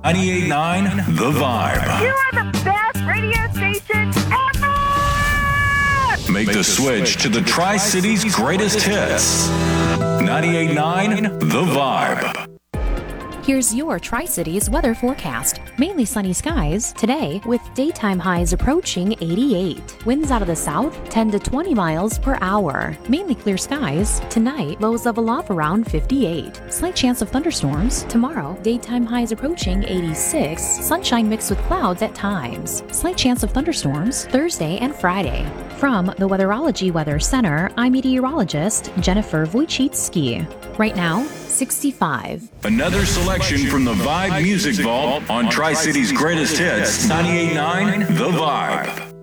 98.9 The Vibe. You are the best radio station ever! Make the switch to the Tri-Cities greatest hits. 98.9 The Vibe. Here's your Tri-Cities weather forecast. Mainly sunny skies today with daytime highs approaching 88. Winds out of the south 10 to 20 miles per hour. Mainly clear skies. Tonight, lows level off around 58. Slight chance of thunderstorms. Tomorrow, daytime highs approaching 86. Sunshine mixed with clouds at times. Slight chance of thunderstorms Thursday and Friday. From the Weatherology Weather Center, I'm meteorologist Jennifer Wojcicki. Right now, 65. Another selection from the Vibe Music Vault on Tri-Cities greatest hits. 98.9 The Vibe.